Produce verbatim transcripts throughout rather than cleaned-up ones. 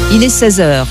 Il est seize heures.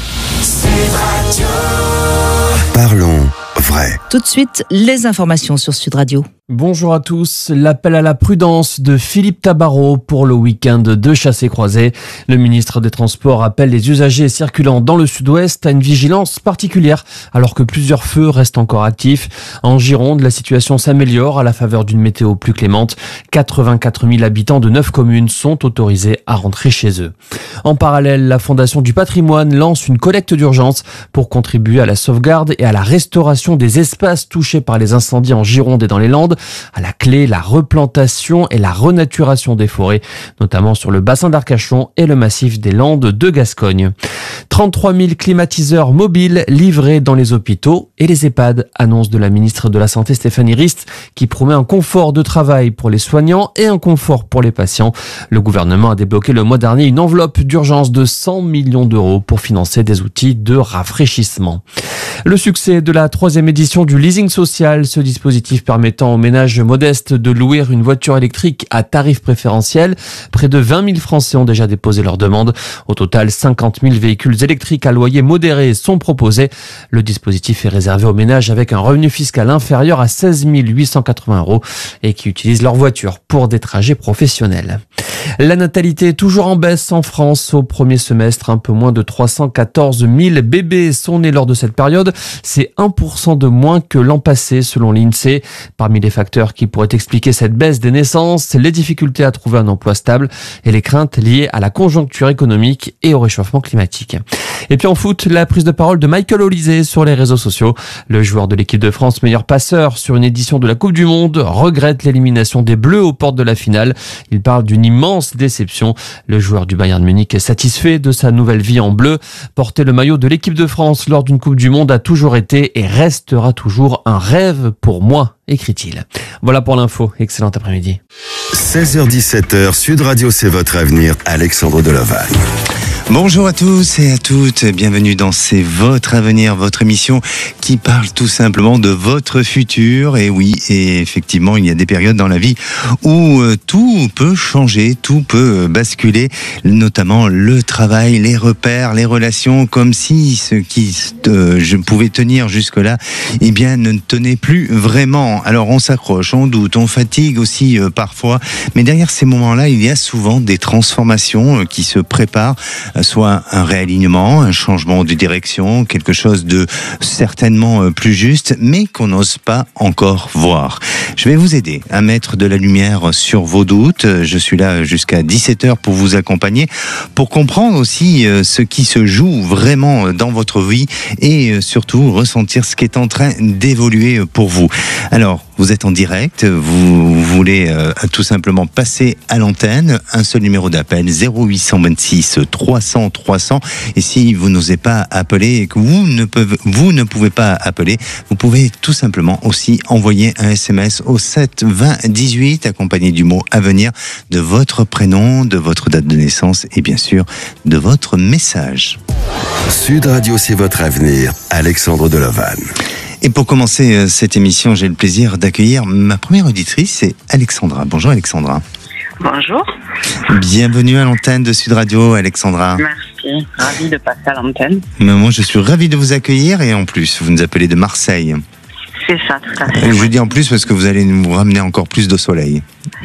Parlons vrai. Tout de suite, les informations sur Sud Radio. Bonjour à tous. L'appel à la prudence de Philippe Tabarot pour le week-end de chassé-croisé. Le ministre des Transports appelle les usagers circulant dans le sud-ouest à une vigilance particulière alors que plusieurs feux restent encore actifs. En Gironde, la situation s'améliore à la faveur d'une météo plus clémente. quatre-vingt-quatre mille habitants de neuf communes sont autorisés à rentrer chez eux. En parallèle, la Fondation du patrimoine lance une collecte d'urgence pour contribuer à la sauvegarde et à la restauration des espaces touchés par les incendies en Gironde et dans les Landes. À la clé, la replantation et la renaturation des forêts, notamment sur le bassin d'Arcachon et le massif des Landes de Gascogne. trente-trois mille climatiseurs mobiles livrés dans les hôpitaux et les EHPAD, annonce de la ministre de la Santé Stéphanie Rist, qui promet un confort de travail pour les soignants et un confort pour les patients. Le gouvernement a débloqué le mois dernier une enveloppe d'urgence de cent millions d'euros pour financer des outils de rafraîchissement. Le succès de la troisième édition du leasing social, ce dispositif permettant aux ménages modestes de louer une voiture électrique à tarif préférentiel. Près de vingt mille Français ont déjà déposé leur demande. Au total, cinquante mille véhicules électriques à loyer modéré sont proposés. Le dispositif est réservé aux ménages avec un revenu fiscal inférieur à seize mille huit cent quatre-vingts euros et qui utilisent leur voiture pour des trajets professionnels. La natalité est toujours en baisse en France. Au premier semestre, un peu moins de trois cent quatorze mille bébés sont nés lors de cette période. C'est un pour cent de moins que l'an passé selon l'INSEE. Parmi les facteurs qui pourraient expliquer cette baisse des naissances, les difficultés à trouver un emploi stable et les craintes liées à la conjoncture économique et au réchauffement climatique. Et puis en foot, la prise de parole de Michael Olise sur les réseaux sociaux. Le joueur de l'équipe de France, meilleur passeur sur une édition de la Coupe du Monde, regrette l'élimination des Bleus aux portes de la finale. Il parle d'une immense déception. Le joueur du Bayern Munich est satisfait de sa nouvelle vie en bleu. Porter le maillot de l'équipe de France lors d'une Coupe du Monde a toujours été et restera toujours un rêve pour moi, écrit-il. Voilà pour l'info. Excellent après-midi. seize heures dix-sept heures, Sud Radio, c'est votre avenir. Alexandre Delaval. Bonjour à tous et à toutes, bienvenue dans C'est votre avenir, votre émission qui parle tout simplement de votre futur. Et oui, et effectivement, il y a des périodes dans la vie où tout peut changer, tout peut basculer, notamment le travail, les repères, les relations, comme si ce qui euh, je pouvais tenir jusque-là, eh bien, ne tenait plus vraiment. Alors on s'accroche, on doute, on fatigue aussi euh, parfois, mais derrière ces moments-là, il y a souvent des transformations euh, qui se préparent, soit un réalignement, un changement de direction, quelque chose de certainement plus juste, mais qu'on n'ose pas encore voir. Je vais vous aider à mettre de la lumière sur vos doutes. Je suis là jusqu'à dix-sept heures pour vous accompagner, pour comprendre aussi ce qui se joue vraiment dans votre vie et surtout ressentir ce qui est en train d'évoluer pour vous. Alors, vous êtes en direct, vous voulez euh, tout simplement passer à l'antenne, un seul numéro d'appel, zéro huit cent vingt-six trois cents trois cents, et si vous n'osez pas appeler et que vous ne, peuvent, vous ne pouvez pas appeler, vous pouvez tout simplement aussi envoyer un S M S au sept vingt dix-huit, accompagné du mot avenir, de votre prénom, de votre date de naissance et bien sûr de votre message. Sud Radio, c'est votre avenir. Alexandre Delaval. Et pour commencer cette émission, j'ai le plaisir d'accueillir ma première auditrice, c'est Alexandra. Bonjour Alexandra. Bonjour. Bienvenue à l'antenne de Sud Radio, Alexandra. Merci, ravi de passer à l'antenne. Mais moi, je suis ravi de vous accueillir et en plus, vous nous appelez de Marseille. C'est ça, tout à fait. Et je dis en plus parce que vous allez nous ramener encore plus de soleil.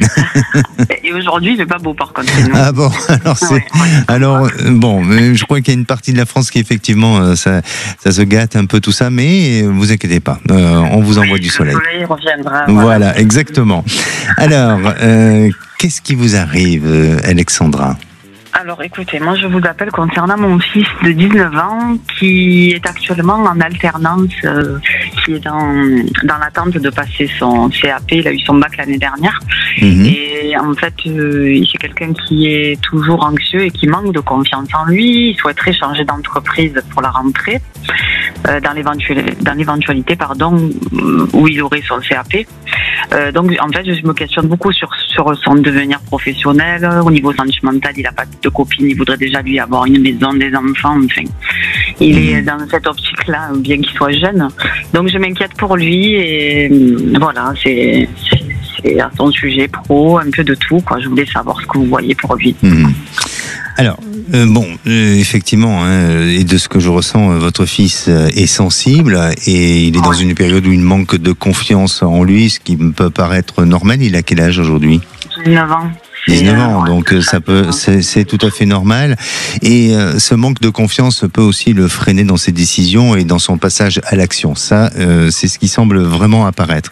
Et aujourd'hui, il fait pas beau par contre. Nous. Ah bon, alors c'est, ouais, ouais, alors bon, je crois qu'il y a une partie de la France qui effectivement ça, ça se gâte un peu tout ça, mais vous inquiétez pas, euh, on vous envoie du soleil. Le soleil reviendra. Voilà, voilà. Exactement. Alors, euh, qu'est-ce qui vous arrive, Alexandra ? Alors écoutez, moi je vous appelle concernant mon fils de dix-neuf ans qui est actuellement en alternance, euh, qui est dans, dans l'attente de passer son C A P, il a eu son bac l'année dernière. Mmh. Et en fait, euh, c'est quelqu'un qui est toujours anxieux et qui manque de confiance en lui, il souhaiterait changer d'entreprise pour la rentrée, euh, dans, l'éventualité, dans l'éventualité pardon, où il aurait son C A P. Euh, donc en fait, je me questionne beaucoup sur, sur son devenir professionnel. Au niveau sentimental, il n'a pas de copine, il voudrait déjà lui avoir une maison, des enfants, enfin. Il est dans cette optique-là, bien qu'il soit jeune. Donc je m'inquiète pour lui et voilà, c'est, c'est, c'est à son sujet pro, un peu de tout, quoi. Je voulais savoir ce que vous voyez pour lui. Mmh. Alors, euh, bon, euh, effectivement, hein, et de ce que je ressens, euh, votre fils euh, est sensible et il est dans une période où il manque de confiance en lui, ce qui me peut paraître normal. Il a quel âge aujourd'hui ? dix-neuf ans. dix-neuf ans, donc ça peut, c'est, c'est tout à fait normal. Et euh, ce manque de confiance peut aussi le freiner dans ses décisions et dans son passage à l'action. Ça, euh, c'est ce qui semble vraiment apparaître.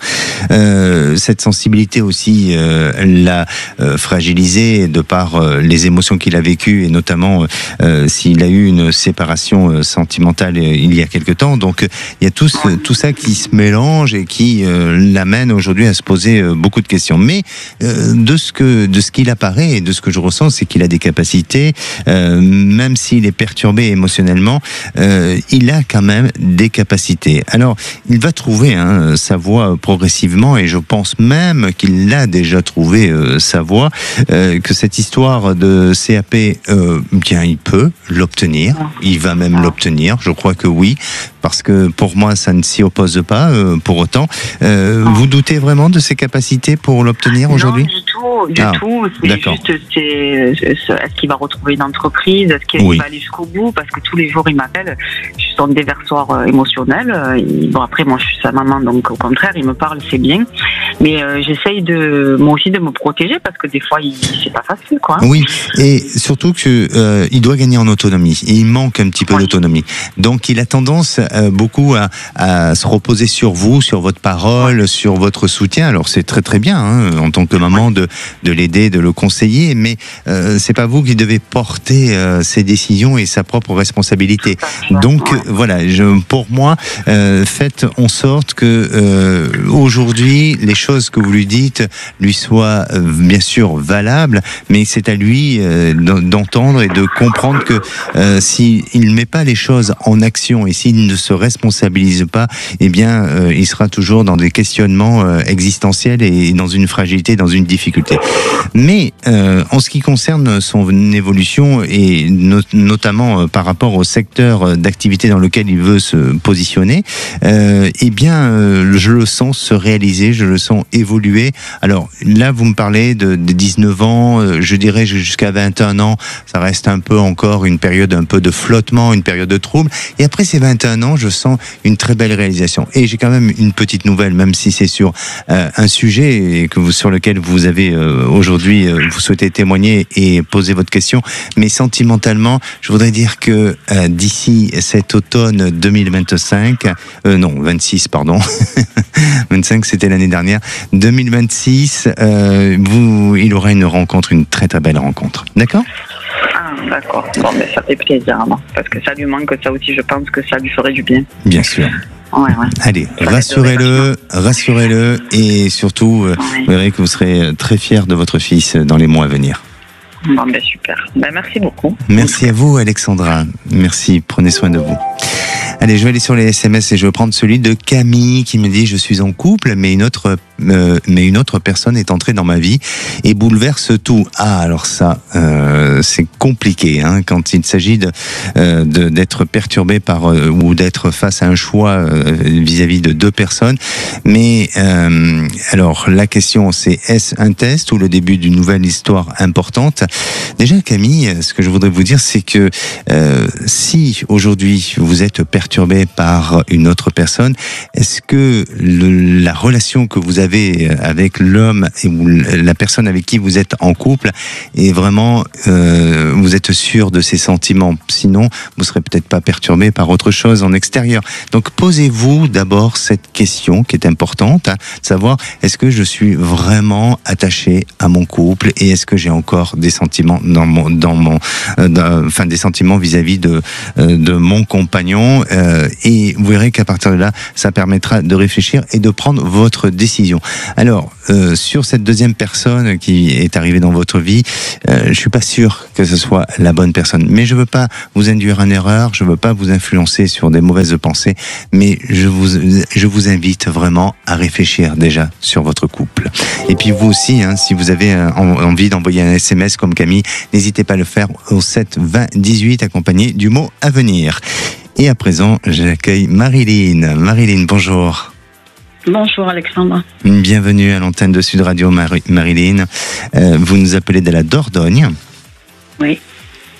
Euh, cette sensibilité aussi euh, l'a euh, fragilisé de par euh, les émotions qu'il a vécues et notamment euh, s'il a eu une séparation euh, sentimentale euh, il y a quelque temps. Donc il y a tout, ce, tout ça qui se mélange et qui euh, l'amène aujourd'hui à se poser euh, beaucoup de questions. Mais euh, de ce que, de ce qui il apparaît et de ce que je ressens, c'est qu'il a des capacités, euh, même s'il est perturbé émotionnellement, euh, il a quand même des capacités. Alors, il va trouver hein, sa voie progressivement et je pense même qu'il l'a déjà trouvé euh, sa voie, euh, que cette histoire de C A P, euh, bien, il peut l'obtenir, il va même l'obtenir, je crois que oui, parce que pour moi, ça ne s'y oppose pas euh, pour autant. Euh, vous doutez vraiment de ses capacités pour l'obtenir aujourd'hui ? Non, du tout, du Ah. tout. C'est D'accord. juste, c'est, c'est- est-ce qu'il va retrouver une entreprise? Est-ce qu'il Oui. va aller jusqu'au bout? Parce que tous les jours, il m'appelle. Je suis son déversoir euh, émotionnel. Euh, il- bon, après, moi, je suis sa maman, donc au contraire, il me parle, c'est bien. Mais euh, j'essaye de, moi aussi, de me protéger parce que des fois, il, c'est pas facile, quoi. hein. Oui, et surtout que euh, il doit gagner en autonomie. Et il manque un petit peu Oui. d'autonomie. Donc, il a tendance euh, beaucoup à, à se reposer sur vous, sur votre parole, sur votre soutien. Alors, c'est très très bien hein, en tant que maman de de l'aider, de le conseiller, mais euh, c'est pas vous qui devez porter euh, ses décisions et sa propre responsabilité. Donc Ouais. euh, voilà, je, pour moi, euh, faites en sorte que euh, aujourd'hui les choses que vous lui dites lui soient euh, bien sûr valables, mais c'est à lui euh, d'entendre et de comprendre que euh, s'il ne met pas les choses en action et s'il ne se responsabilise pas, eh bien, euh, il sera toujours dans des questionnements euh, existentiels et dans une fragilité, dans une difficulté. Mais euh, en ce qui concerne son évolution et no- notamment euh, par rapport au secteur d'activité dans lequel il veut se positionner, euh, eh bien, euh, je le sens se réaliser, je le sens évoluer. Alors là, vous me parlez de, de dix-neuf ans, euh, je dirais jusqu'à vingt et un ans, ça reste un peu encore une période un peu de flottement, une période de trouble. Et après ces vingt et un ans, je sens une très belle réalisation. Et j'ai quand même une petite nouvelle, même si c'est sur euh, un sujet et que vous, sur lequel vous avez euh, aujourd'hui, euh, vous souhaitez témoigner et poser votre question. Mais sentimentalement, je voudrais dire que euh, d'ici cet automne deux mille vingt-cinq, euh, non, vingt-six, pardon, vingt-cinq c'était l'année dernière, deux mille vingt-six, euh, vous, il aura une rencontre, une très très belle rencontre. D'accord ? Ah, d'accord. Bon, ben, ça fait plaisir, alors, parce que ça lui manque, ça aussi, je pense que ça lui ferait du bien. Bien sûr. Ouais, ouais. Allez, Ça rassurez-le, rassurez-le et surtout, euh, Ouais. vous verrez que vous serez très fiers de votre fils dans les mois à venir. Bon, ben, super. Ben, merci beaucoup. Merci à vous, Alexandra. Merci, prenez soin de vous. Allez, je vais aller sur les S M S et je vais prendre celui de Camille qui me dit « Je suis en couple, mais une autre, euh, mais une autre personne est entrée dans ma vie et bouleverse tout. » Ah, alors ça, euh, c'est compliqué hein, quand il s'agit de, euh, de, d'être perturbé par euh, ou d'être face à un choix euh, vis-à-vis de deux personnes. Mais euh, alors, la question c'est est-ce un test ou le début d'une nouvelle histoire importante ? Déjà, Camille, ce que je voudrais vous dire, c'est que euh, si aujourd'hui vous êtes perturbé par une autre personne, est-ce que le, la relation que vous avez avec l'homme et ou la personne avec qui vous êtes en couple est vraiment, euh, vous êtes sûr de ses sentiments? Sinon, vous serez peut-être pas perturbé par autre chose en extérieur. Donc, posez-vous d'abord cette question qui est importante, hein, de savoir est-ce que je suis vraiment attaché à mon couple et est-ce que j'ai encore des sentiments dans mon, dans mon, euh, dans, enfin des sentiments vis-à-vis de euh, de mon compagnon. Euh, et vous verrez qu'à partir de là, ça permettra de réfléchir et de prendre votre décision. Alors, euh, sur cette deuxième personne qui est arrivée dans votre vie, euh, je suis pas sûr que ce soit la bonne personne. Mais je veux pas vous induire en erreur, je veux pas vous influencer sur des mauvaises pensées, mais je vous, je vous invite vraiment à réfléchir déjà sur votre couple. Et puis vous aussi, hein, si vous avez euh, envie d'envoyer un S M S comme Camille, n'hésitez pas à le faire au sept vingt dix-huit accompagné du mot à venir. Et à présent, j'accueille Marilyn. Marilyn, bonjour. Bonjour, Alexandre. Bienvenue à l'antenne de Sud Radio, Mar- Marilyn. Euh, vous nous appelez de la Dordogne. Oui.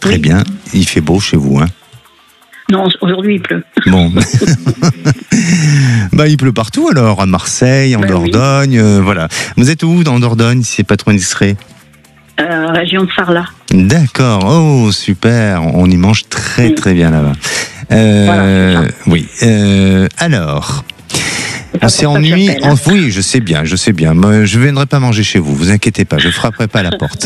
Très Oui. bien. Il fait beau chez vous, hein? Non, aujourd'hui il pleut. Bon. Bah, il pleut partout alors, à Marseille, en Ben oui. Dordogne, euh, voilà. Vous êtes où dans Dordogne, si c'est pas trop indiscret? Euh, région de Sarlat. D'accord, oh super, on y mange très Oui. très bien là-bas. Euh, Voilà, oui, euh, alors, C'est pas on s'est pour ça que ennuyé. j'appelle, hein. en- Oui, je sais bien, je sais bien. Moi, je ne viendrai pas manger chez vous, vous inquiétez pas, je frapperai pas à la porte.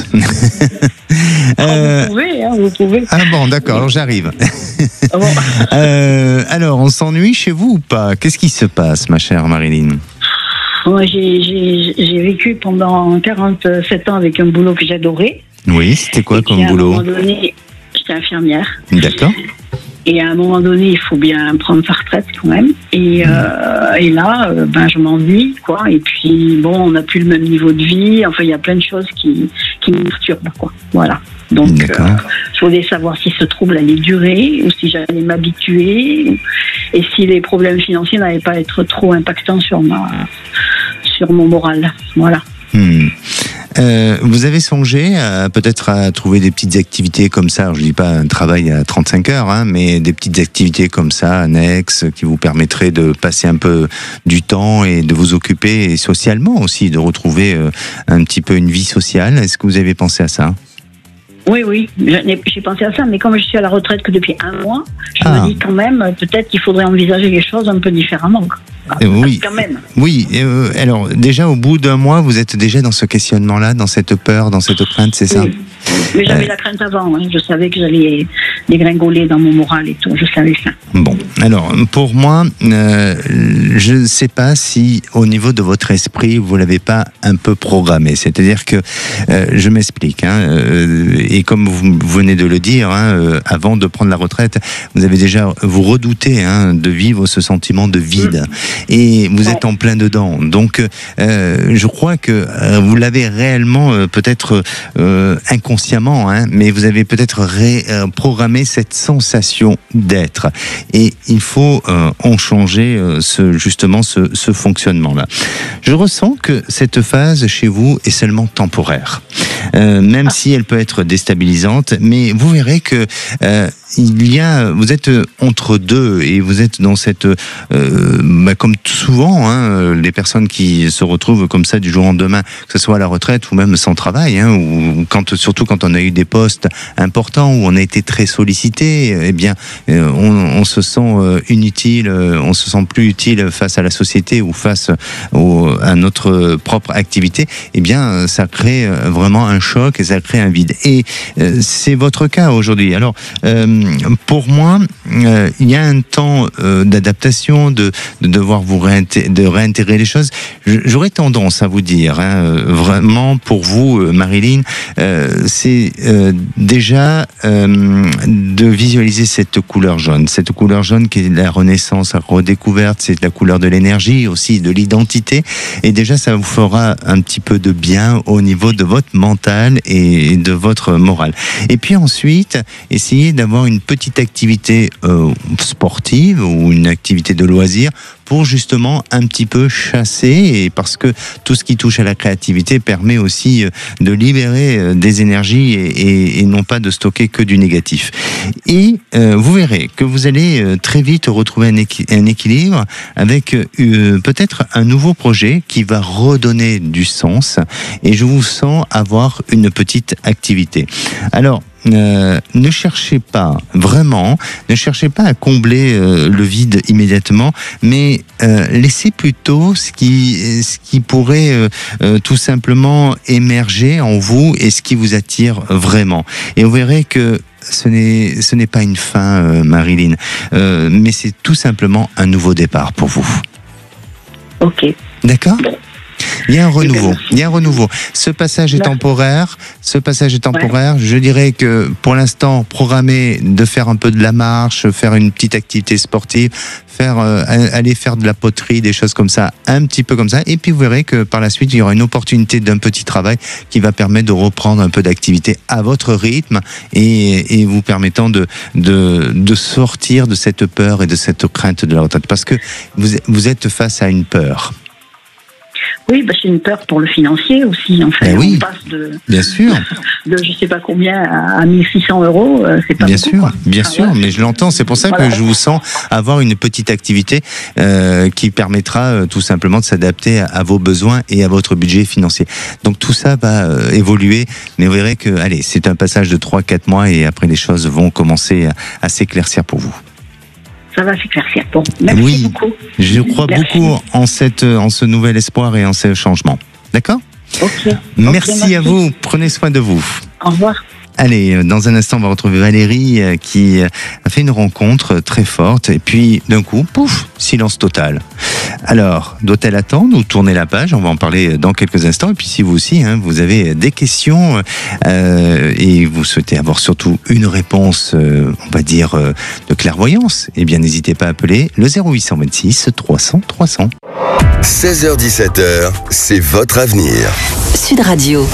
Euh, Vous pouvez, hein, vous pouvez. ah bon, d'accord, alors j'arrive. Ah bon. Euh, alors, on s'ennuie chez vous ou pas? Qu'est-ce qui se passe, ma chère Marilyn? Moi, j'ai, j'ai, j'ai vécu pendant quarante-sept ans avec un boulot que j'adorais. Oui, c'était quoi Et puis, comme à boulot? un moment donné, j'étais infirmière. D'accord. Et à un moment donné, il faut bien prendre sa retraite quand même. Et, euh, et là, euh, ben, je m'ennuie, quoi. Et puis, bon, on n'a plus le même niveau de vie. Enfin, il y a plein de choses qui, qui me perturbent, quoi. Voilà. Donc, D'accord. euh, je voulais savoir si ce trouble allait durer ou si j'allais m'habituer et si les problèmes financiers n'allaient pas être trop impactants sur ma, sur mon moral. Voilà. Hmm. Euh, vous avez songé à, peut-être à trouver des petites activités comme ça, alors je dis pas un travail à trente-cinq heures, hein, mais des petites activités comme ça, annexes, qui vous permettraient de passer un peu du temps et de vous occuper, et socialement aussi, de retrouver euh, un petit peu une vie sociale. Est-ce que vous avez pensé à ça? Oui, oui, j'ai j'ai pensé à ça, mais comme je suis à la retraite que depuis un mois, je Ah. me dis quand même, peut-être qu'il faudrait envisager les choses un peu différemment. quoi. Euh, oui. Quand même. Oui, euh, alors déjà au bout d'un mois, vous êtes déjà dans ce questionnement-là, dans cette peur, dans cette crainte, c'est ça? Oui. Mais j'avais Euh. la crainte avant, hein. Je savais que j'allais dégringoler dans mon moral et tout, je savais ça. Bon, alors pour moi, euh, je ne sais pas si au niveau de votre esprit, vous l'avez pas un peu programmé. C'est-à-dire que, euh, je m'explique, hein, euh, et comme vous venez de le dire, hein, euh, avant de prendre la retraite, vous avez déjà, vous redoutez hein, de vivre ce sentiment de vide, et vous êtes en plein dedans. Donc, euh, je crois que euh, vous l'avez réellement, euh, peut-être euh, inconsciemment, hein, mais vous avez peut-être ré- euh, programmé cette sensation d'être. Et il faut euh, en changer euh, ce, justement ce, ce fonctionnement-là. Je ressens que cette phase chez vous est seulement temporaire, euh, même si elle peut être déstabilisante, mais vous verrez que euh, il y a, vous êtes entre deux et vous êtes dans cette, euh, bah, comme souvent, hein, les personnes qui se retrouvent comme ça du jour au lendemain, que ce soit à la retraite ou même sans travail, hein, ou quand, surtout quand on a eu des postes importants où on a été très sollicité, eh bien, euh, on, on se sent euh, inutile, euh, on se sent plus utile face à la société ou face au, à notre propre activité. Eh bien, ça crée vraiment un choc et ça crée un vide. Et euh, c'est votre cas aujourd'hui. Alors, euh, pour moi, euh, il y a un temps euh, d'adaptation, de, de devoir vous réintégrer, de réintégrer les choses. J'aurais tendance à vous dire, hein, vraiment pour vous, Marilyn, euh, c'est euh, déjà euh, de visualiser cette couleur jaune, cette couleur jaune qui est la renaissance, la redécouverte, c'est la couleur de l'énergie aussi, de l'identité. Et déjà, ça vous fera un petit peu de bien au niveau de votre mental et de votre morale. Et puis ensuite, essayez d'avoir une petite activité euh, sportive ou une activité de loisir pour justement un petit peu chasser, et parce que tout ce qui touche à la créativité permet aussi de libérer des énergies et, et, et non pas de stocker que du négatif. Et euh, vous verrez que vous allez très vite retrouver un, équi- un équilibre avec euh, peut-être un nouveau projet qui va redonner du sens, et je vous sens avoir une petite activité. Alors, Euh, ne cherchez pas, vraiment, ne cherchez pas à combler euh, le vide immédiatement, mais euh, laissez plutôt ce qui, ce qui pourrait euh, euh, tout simplement émerger en vous et ce qui vous attire vraiment. Et vous verrez que ce n'est, ce n'est pas une fin, euh, Marilyn, euh, mais c'est tout simplement un nouveau départ pour vous. Ok. D'accord ? Il y a un renouveau. merci. Il y a un renouveau. Ce passage est Merci. temporaire. Ce passage est temporaire. Je dirais que pour l'instant, programmer de faire un peu de la marche, faire une petite activité sportive, faire euh, aller faire de la poterie, des choses comme ça, un petit peu comme ça. Et puis vous verrez que par la suite, il y aura une opportunité d'un petit travail qui va permettre de reprendre un peu d'activité à votre rythme et, et vous permettant de, de de sortir de cette peur et de cette crainte de la retraite, parce que vous vous êtes face à une peur. Oui, bah, c'est une peur pour le financier aussi, en fait. Ben oui, on passe de, bien sûr. de je sais pas combien à, à mille six cents euros, euh, c'est pas bien beaucoup, sûr, quoi. bien Ah, sûr, ouais. mais je l'entends. C'est pour ça Voilà. que je vous sens avoir une petite activité euh, qui permettra euh, tout simplement de s'adapter à, à vos besoins et à votre budget financier. Donc tout ça va euh, évoluer, mais vous verrez que, allez, c'est un passage de trois quatre mois et après les choses vont commencer à, à s'éclaircir pour vous. Ça va s'éclaircir. Bon, merci Oui, beaucoup. je crois Merci. beaucoup en cette, en ce nouvel espoir et en ce changement. D'accord ? Ok. Ok, Merci à vous. Prenez soin de vous. Au revoir. Allez, dans un instant, on va retrouver Valérie euh, qui euh, a fait une rencontre très forte et puis d'un coup, pouf, silence total. Alors, doit-elle attendre ou tourner la page ? On va en parler dans quelques instants. Et puis si vous aussi, hein, vous avez des questions euh, et vous souhaitez avoir surtout une réponse, euh, on va dire, euh, de clairvoyance, eh bien n'hésitez pas à appeler le zéro huit cent vingt-six trois cents trois cents. seize heures dix-sept heures, c'est votre avenir. Sud Radio.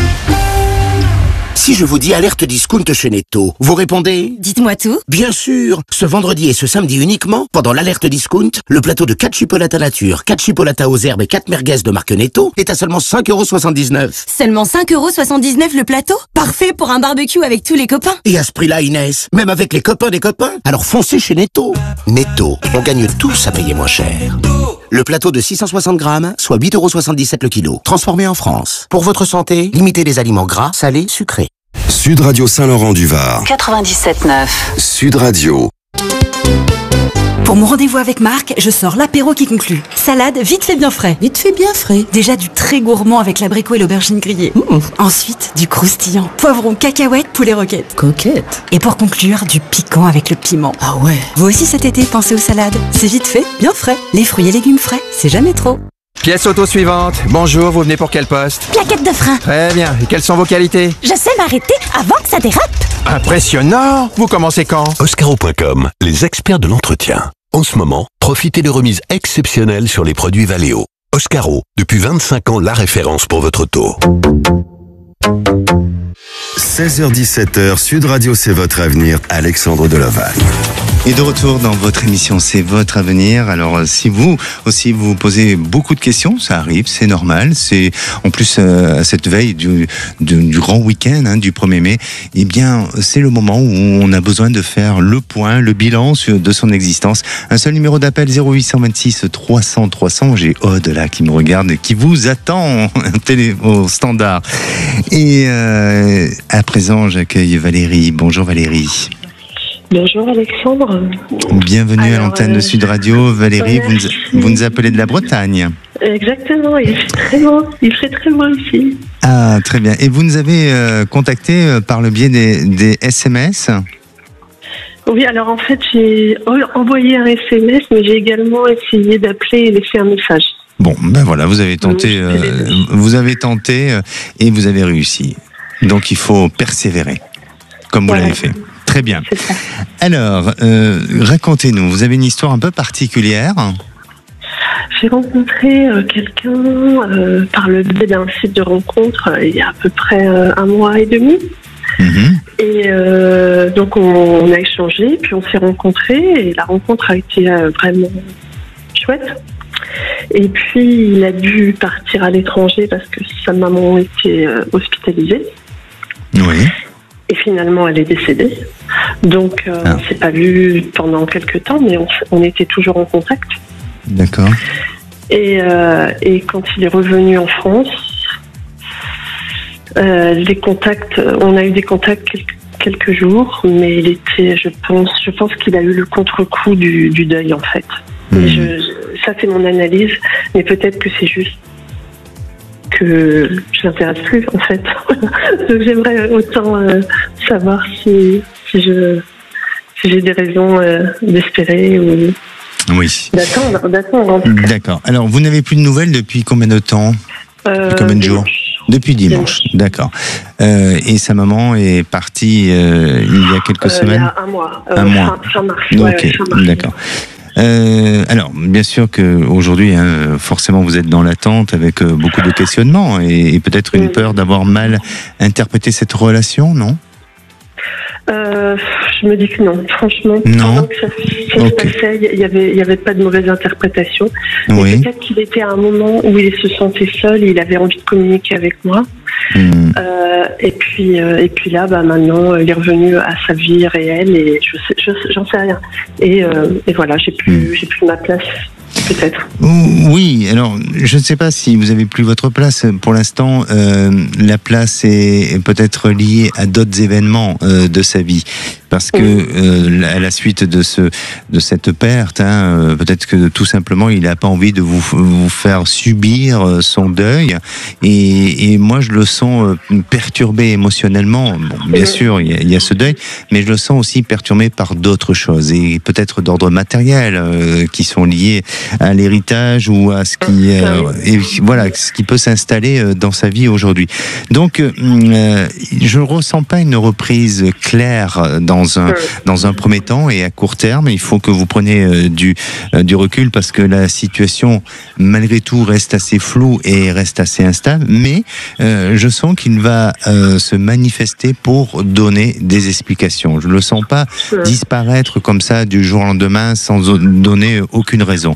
Si je vous dis alerte discount chez Netto, vous répondez ? Dites-moi tout. Bien sûr. Ce vendredi et ce samedi uniquement, pendant l'alerte discount, le plateau de quatre chipolatas nature, quatre chipolatas aux herbes et quatre merguez de marque Netto est à seulement cinq euros soixante-dix-neuf. Seulement cinq euros soixante-dix-neuf le plateau ? Parfait pour un barbecue avec tous les copains. Et à ce prix-là, Inès, même avec les copains des copains, alors foncez chez Netto. Netto, on gagne tous à payer moins cher. Le plateau de six cent soixante grammes, soit huit euros soixante-dix-sept le kilo, transformé en France. Pour votre santé, limitez les aliments gras, salés, sucrés. Sud Radio Saint-Laurent-du-Var. quatre-vingt-dix-sept neuf. Sud Radio. Pour mon rendez-vous avec Marc, je sors l'apéro qui conclut. Salade vite fait bien frais. Vite fait bien frais. Déjà du très gourmand avec l'abricot et l'aubergine grillée. Mmh. Ensuite, du croustillant. Poivron, cacahuètes, poulet roquette. Coquette. Et pour conclure, du piquant avec le piment. Ah ouais. Vous aussi cet été, pensez aux salades. C'est vite fait, bien frais. Les fruits et légumes frais, c'est jamais trop. Pièce auto suivante. Bonjour, vous venez pour quel poste ? Plaquette de frein. Très bien. Et quelles sont vos qualités ? Je sais m'arrêter avant que ça dérape. Impressionnant. Vous commencez quand ? Oscaro point com, les experts de l'entretien. En ce moment, profitez de remises exceptionnelles sur les produits Valeo. Oscaro, depuis vingt-cinq ans, la référence pour votre auto. seize heures dix-sept heures, Sud Radio, c'est votre avenir. Alexandre Deloval. Et de retour dans votre émission, c'est votre avenir. Alors, si vous aussi vous posez beaucoup de questions, ça arrive, c'est normal. C'est en plus euh, à cette veille du, du, du grand week-end hein, du premier mai. Eh bien, c'est le moment où on a besoin de faire le point, le bilan de son existence. Un seul numéro d'appel zéro huit cent vingt-six trois cents trois cents. J'ai Aude là qui me regarde, qui vous attend télé, au standard. Et euh, à présent, j'accueille Valérie. Bonjour Valérie. Bonjour Alexandre. Bienvenue Alors, à l'antenne de euh, Sud Radio. Valérie, vous merci. nous, vous nous appelez de la Bretagne. Exactement, il fait très beau, il fait très beau ici. Ah, très bien. Et vous nous avez euh, contacté euh, par le biais des, des S M S ? Oui, alors en fait, j'ai envoyé un S M S, mais j'ai également essayé d'appeler et laisser un message. Bon, ben voilà, vous avez tenté, Oui, euh, vous avez tenté euh, et vous avez réussi. Donc il faut persévérer, comme vous Voilà. l'avez fait. Très bien. C'est ça. Alors, euh, racontez-nous, vous avez une histoire un peu particulière ? J'ai rencontré euh, quelqu'un euh, par le biais d'un site de rencontre euh, il y a à peu près euh, un mois et demi. Mhm. Et euh, donc on, on a échangé, puis on s'est rencontrés et la rencontre a été euh, vraiment chouette. Et puis il a dû partir à l'étranger parce que sa maman était euh, hospitalisée. Oui. Et finalement, elle est décédée. Donc, euh, Ah. on s'est pas vu pendant quelques temps, mais on, on était toujours en contact. D'accord. Et, euh, et quand il est revenu en France, euh, les contacts, on a eu des contacts quelques, quelques jours, mais il était, je pense, je pense qu'il a eu le contre-coup du, du deuil en fait. Mais Mhm. je, ça c'est mon analyse, mais peut-être que c'est juste que je l'intéresse plus en fait. Donc j'aimerais autant euh, savoir si, si je si j'ai des raisons euh, d'espérer ou Oui. d'attendre, d'attendre en tout cas. D'accord. Alors, vous n'avez plus de nouvelles depuis combien de temps ? Euh, Depuis combien de jours ? Depuis dimanche. D'accord. Euh, et sa maman est partie euh, il y a quelques Euh, semaines ? Il y a un mois. Euh, Un mois. Fin, fin mars. Ok, Ouais, ouais, fin mars. d'accord. Euh, alors, bien sûr que aujourd'hui, hein, forcément, vous êtes dans l'attente avec euh, beaucoup de questionnements et, et peut-être une Mhm. peur d'avoir mal interprété cette relation, non ? Euh, je me dis que non, franchement. Non. Pendant que ça, ça Okay. se passait, il y avait, il y avait pas de mauvaise interprétation. Oui. Mais peut-être qu'il était à un moment où il se sentait seul, et il avait envie de communiquer avec moi. Hmm. Euh, et puis, euh, et puis là, bah maintenant, il est revenu à sa vie réelle et je sais, je, j'en sais rien. Et, euh, et voilà, j'ai plus, j'ai plus ma place. Peut-être. Oui, alors je ne sais pas si vous avez plus votre place. Pour l'instant, euh, la place est peut-être liée à d'autres événements euh, de sa vie. Parce que euh, à la suite de ce de cette perte, hein, euh, peut-être que tout simplement il n'a pas envie de vous vous faire subir euh, son deuil. Et, et moi je le sens euh, perturbé émotionnellement. Bon, bien sûr il y, a, il y a ce deuil, mais je le sens aussi perturbé par d'autres choses et peut-être d'ordre matériel euh, qui sont liés à l'héritage ou à ce qui euh, et voilà ce qui peut s'installer euh, dans sa vie aujourd'hui. Donc euh, je ressens pas une reprise claire dans Dans un, dans un premier temps et à court terme, il faut que vous preniez euh, du, euh, du recul parce que la situation, malgré tout, reste assez floue et reste assez instable. Mais euh, je sens qu'il va euh, se manifester pour donner des explications. Je ne le sens pas disparaître comme ça du jour au lendemain sans donner aucune raison.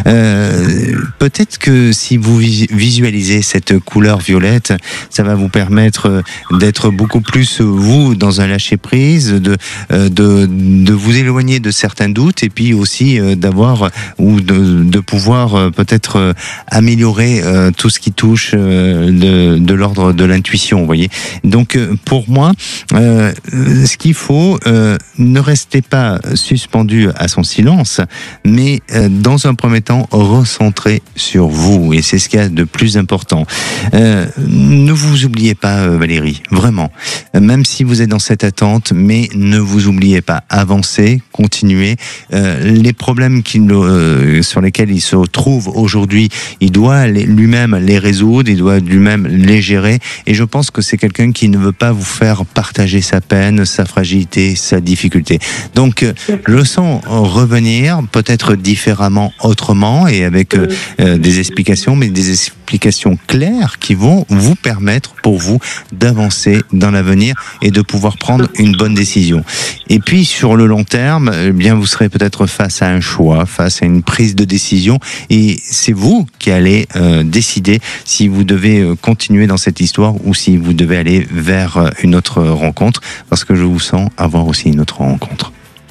Euh, peut-être que si vous visualisez cette couleur violette, ça va vous permettre d'être beaucoup plus, vous, dans un lâcher-prise, de De, de vous éloigner de certains doutes et puis aussi euh, d'avoir ou de, de pouvoir euh, peut-être euh, améliorer euh, tout ce qui touche euh, de, de l'ordre de l'intuition, vous voyez. Donc euh, pour moi, euh, ce qu'il faut, euh, ne restez pas suspendu à son silence, mais euh, dans un premier temps, recentrez sur vous et c'est ce qu'il y a de plus important. Euh, ne vous oubliez pas, euh, Valérie, vraiment. Même si vous êtes dans cette attente, mais ne vous oubliez pas, avancez, continuez. Euh, les problèmes qu'il, euh, sur lesquels il se trouve aujourd'hui, il doit les, lui-même les résoudre, il doit lui-même les gérer. Et je pense que c'est quelqu'un qui ne veut pas vous faire partager sa peine, sa fragilité, sa difficulté. Donc, euh, je le sens revenir, peut-être différemment, autrement, et avec euh, euh, des explications, mais des explications claires qui vont vous permettre, pour vous, d'avancer dans l'avenir et de pouvoir prendre une bonne décision. Et puis sur le long terme, eh bien vous serez peut-être face à un choix, face à une prise de décision, et c'est vous qui allez euh, décider si vous devez euh, continuer dans cette histoire ou si vous devez aller vers euh, une autre rencontre, parce que je vous sens avoir aussi une autre rencontre.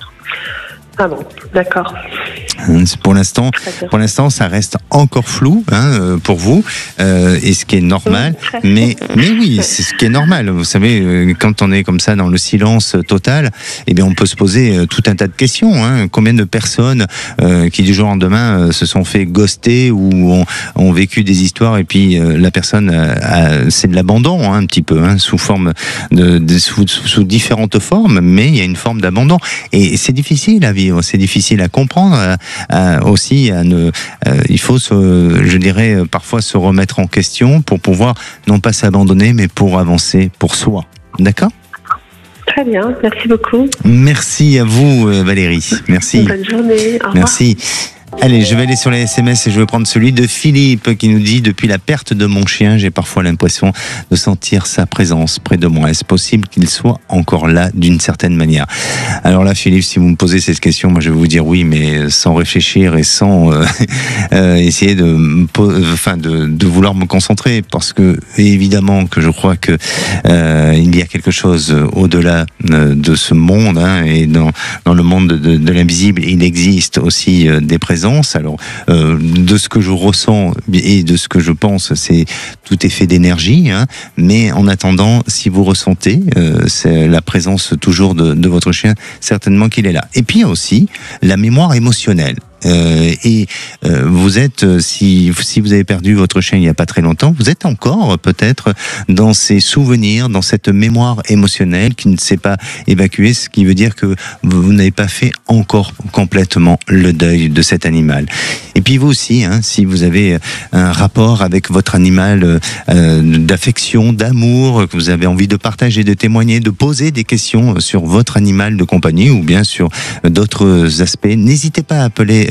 Ah bon, d'accord. Pour l'instant, pour l'instant, ça reste encore flou hein, pour vous, euh, et ce qui est normal. Mais, mais oui, c'est ce qui est normal. Vous savez, quand on est comme ça dans le silence total, eh bien, on peut se poser tout un tas de questions. Hein. Combien de personnes euh, qui du jour au lendemain se sont fait ghoster ou ont, ont vécu des histoires et puis euh, la personne, a, a, c'est de l'abandon hein, un petit peu, hein, sous forme de, de sous, sous différentes formes, mais il y a une forme d'abandon. Et c'est difficile à vivre, c'est difficile à comprendre. À, à, aussi, à ne, euh, il faut, se, je dirais, parfois se remettre en question pour pouvoir non pas s'abandonner, mais pour avancer pour soi. D'accord ? Très bien, merci beaucoup. Merci à vous, Valérie. Merci. Bonne journée. Au revoir. Merci. Allez, je vais aller sur les S M S et je vais prendre celui de Philippe qui nous dit « Depuis la perte de mon chien, j'ai parfois l'impression de sentir sa présence près de moi. Est-ce possible qu'il soit encore là d'une certaine manière ?» Alors là, Philippe, si vous me posez cette question, moi je vais vous dire oui, mais sans réfléchir et sans euh, euh, essayer de, enfin, de, de vouloir me concentrer, parce que évidemment que je crois que euh, il y a quelque chose au-delà de ce monde hein, et dans, dans le monde de, de l'invisible, il existe aussi euh, des présences. Alors, euh, de ce que je ressens et de ce que je pense, c'est tout est fait d'énergie. Hein, mais en attendant, si vous ressentez euh, c'est la présence toujours de, de votre chien, certainement qu'il est là. Et puis aussi la mémoire émotionnelle. Euh, et euh, vous êtes, si, si vous avez perdu votre chien il n'y a pas très longtemps, vous êtes encore peut-être dans ces souvenirs, dans cette mémoire émotionnelle qui ne s'est pas évacuée, ce qui veut dire que vous n'avez pas fait encore complètement le deuil de cet animal. Et puis vous aussi, hein, si vous avez un rapport avec votre animal euh, d'affection, d'amour, que vous avez envie de partager, de témoigner, de poser des questions sur votre animal de compagnie ou bien sur d'autres aspects, n'hésitez pas à appeler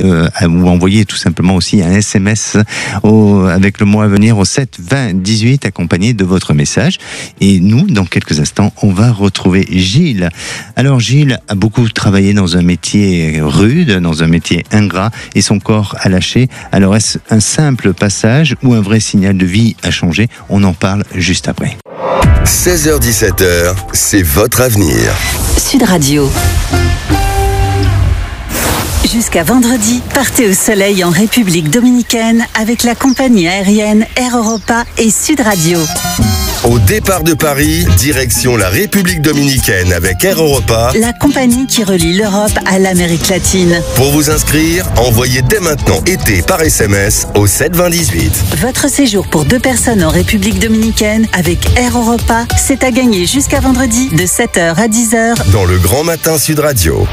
euh, ou envoyer tout simplement aussi un S M S au, avec le mot à venir au sept vingt dix-huit accompagné de votre message. Et nous, dans quelques instants, on va retrouver Gilles. Alors Gilles a beaucoup travaillé dans un métier rude, dans un métier ingrat, et son corps a lâché. Alors est-ce un simple passage ou un vrai signal de vie a changé? On en parle juste après. seize heures dix-sept heures, c'est votre avenir. Sud Radio. Jusqu'à vendredi, partez au soleil en République dominicaine avec la compagnie aérienne Air Europa et Sud Radio. Au départ de Paris, direction la République dominicaine avec Air Europa, la compagnie qui relie l'Europe à l'Amérique latine. Pour vous inscrire, envoyez dès maintenant été par S M S au sept vingt dix-huit. Votre séjour pour deux personnes en République dominicaine avec Air Europa, c'est à gagner jusqu'à vendredi de sept heures à dix heures dans le Grand Matin Sud Radio.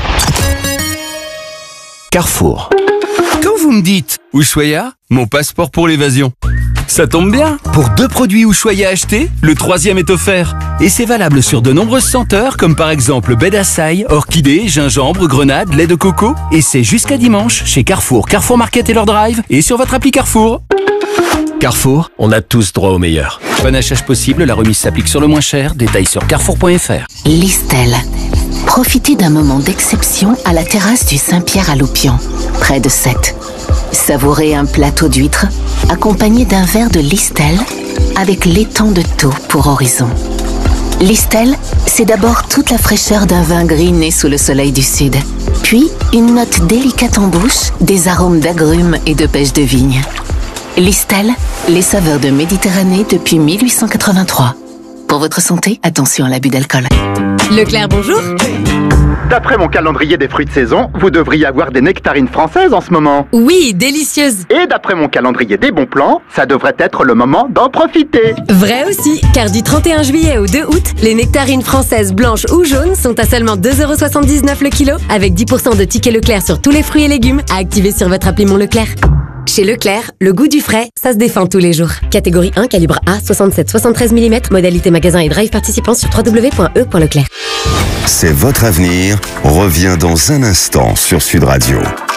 Carrefour. Quand vous me dites Ushuaïa, mon passeport pour l'évasion, ça tombe bien. Pour deux produits Ushuaïa achetés, le troisième est offert. Et c'est valable sur de nombreuses senteurs, comme par exemple baie d'Açaï, orchidée, gingembre, grenade, lait de coco. Et c'est jusqu'à dimanche chez Carrefour, Carrefour Market et leur drive, et sur votre appli Carrefour. Carrefour, on a tous droit au meilleur. Panachage possible, la remise s'applique sur le moins cher. Détails sur carrefour point f r. Listel. Profitez d'un moment d'exception à la terrasse du Saint-Pierre à Loupian, près de Sète. Savourez un plateau d'huîtres accompagné d'un verre de Listel avec l'étang de Thau pour horizon. Listel, c'est d'abord toute la fraîcheur d'un vin gris né sous le soleil du sud, puis une note délicate en bouche, des arômes d'agrumes et de pêche de vigne. Listel, les saveurs de Méditerranée depuis mille huit cent quatre-vingt-trois. Pour votre santé, attention à l'abus d'alcool. Leclerc, bonjour. D'après mon calendrier des fruits de saison, vous devriez avoir des nectarines françaises en ce moment. Oui, délicieuses. Et d'après mon calendrier des bons plans, ça devrait être le moment d'en profiter. Vrai aussi, car du trente et un juillet au deux août, les nectarines françaises blanches ou jaunes sont à seulement deux euros soixante-dix-neuf le kilo, avec dix pour cent de tickets Leclerc sur tous les fruits et légumes à activer sur votre appli Mon Leclerc. Chez Leclerc, le goût du frais, ça se défend tous les jours. Catégorie un, calibre A, soixante-sept à soixante-treize millimètres, modalité magasin et drive participant sur w w w point e point leclerc. C'est votre avenir, revient dans un instant sur Sud Radio.